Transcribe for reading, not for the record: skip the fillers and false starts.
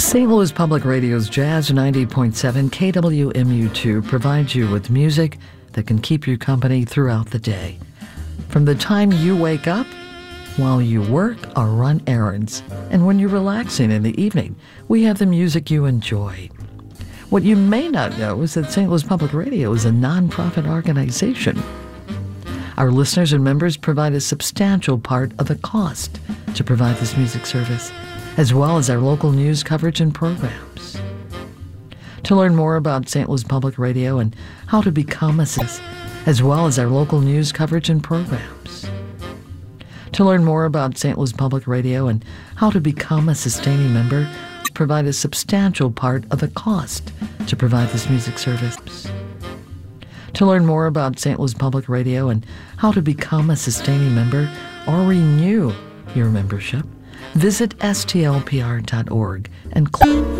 St. Louis Public Radio's Jazz 90.7 KWMU2 provides you with music that can keep you company throughout the day. From the time you wake up, while you work or run errands, and when you're relaxing in the evening, we have the music you enjoy. What you may not know is that St. Louis Public Radio is a nonprofit organization. Our listeners and members provide a substantial part of the cost to provide this music service, as well as our local news coverage and programs. To learn more about St. Louis Public Radio and how to become a citizen, as well as our local news coverage and programs. To learn more about St. Louis Public Radio and how to become a sustaining member, provide a substantial part of the cost to provide this music service. To learn more about St. Louis Public Radio and how to become a sustaining member or renew your membership, visit stlpr.org and click